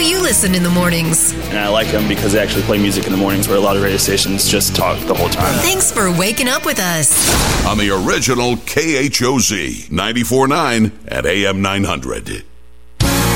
you listen in the mornings? And I like them because they actually play music in the mornings where a lot of radio stations just talk the whole time. Thanks for waking up with us. On the original KHOZ 94.9 at AM 900.